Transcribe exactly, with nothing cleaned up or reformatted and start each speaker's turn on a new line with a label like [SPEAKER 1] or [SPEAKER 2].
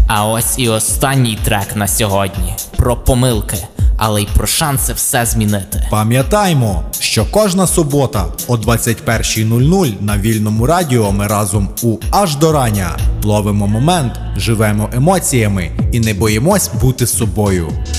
[SPEAKER 1] А ось і останній трек на сьогодні. Про помилки, але й про шанси все змінити.
[SPEAKER 2] Пам'ятаймо, що кожна субота о двадцять перша нуль нуль на Вільному радіо ми разом у «Аж до рання» ловимо момент, живемо емоціями і не боїмось бути собою.